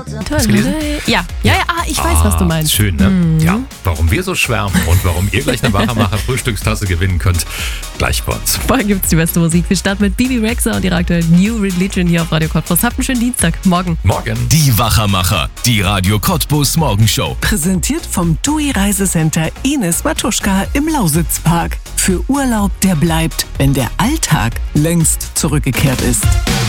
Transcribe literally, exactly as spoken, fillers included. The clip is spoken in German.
Hast du gelesen? Ja, ja, ja, ah, ich weiß, ah, was du meinst. Schön, ne? Mhm. Ja, warum wir so schwärmen und warum ihr gleich eine Wachermacher Frühstückstasse gewinnen könnt, gleich bei uns. Vorher gibt's die beste Musik. Wir starten mit Bibi Rexha und ihrer aktuellen New Religion hier auf Radio Cottbus. Habt einen schönen Dienstag. Morgen. Morgen. Die Wachermacher, die Radio Cottbus Morgenshow. Präsentiert vom T U I Reisecenter Ines Matuschka im Lausitzpark. Für Urlaub, der bleibt, wenn der Alltag längst zurückgekehrt ist.